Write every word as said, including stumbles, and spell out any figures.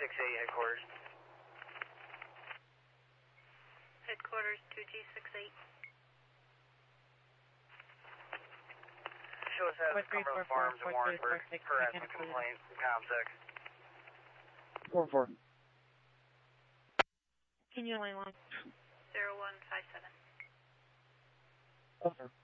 six eight headquarters. Headquarters two G six eight. Show us as Cumberland Farms in Warrensburg. Harassment complaint. ComSec. four four. Can you line one? zero one five seven. Over.